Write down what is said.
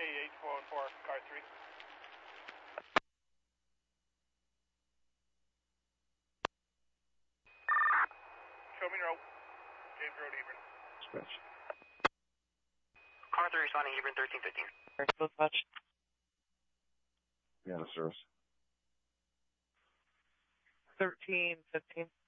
8414, car 3. Show me road. James Road, Hebron. Dispatch. Car 3 responding, Hebron 1315. Dispatch. Yeah, service. 1315.